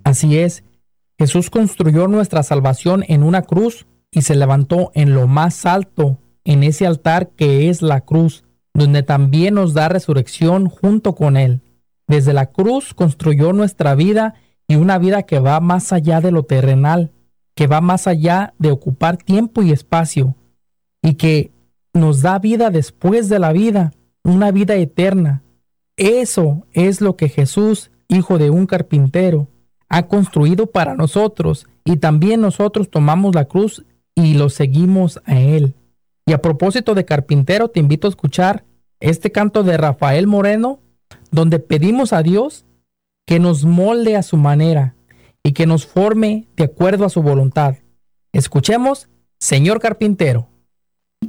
Así es, Jesús construyó nuestra salvación en una cruz y se levantó en lo más alto, en ese altar que es la cruz, donde también nos da resurrección junto con Él. Desde la cruz construyó nuestra vida y una vida que va más allá de lo terrenal, que va más allá de ocupar tiempo y espacio, y que nos da vida después de la vida, una vida eterna. Eso es lo que Jesús, hijo de un carpintero, ha construido para nosotros, y también nosotros tomamos la cruz y lo seguimos a Él. Y a propósito de carpintero, te invito a escuchar este canto de Rafael Moreno, donde pedimos a Dios que nos molde a su manera y que nos forme de acuerdo a su voluntad. Escuchemos, Señor Carpintero.